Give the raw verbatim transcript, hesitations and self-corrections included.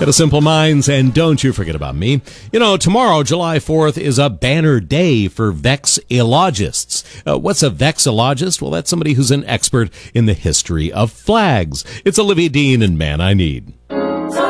Get a Simple Minds, and don't you forget about me. You know, tomorrow, July fourth, is a banner day for vexillologists. Uh, what's a vexillologist? Well, that's somebody who's an expert in the history of flags. It's Olivia Dean and Man I Need.